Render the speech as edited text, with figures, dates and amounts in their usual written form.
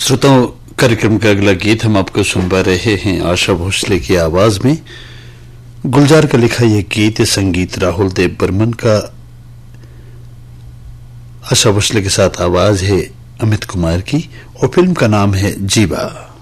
श्रोताओं, कार्यक्रम का अगला गीत हम आपको सुनवा रहे हैं आशा भोसले की आवाज में। गुलजार का लिखा यह गीत, संगीत राहुल देव बर्मन का, आशा भोसले के साथ आवाज है अमित कुमार की और फिल्म का नाम है जीवा।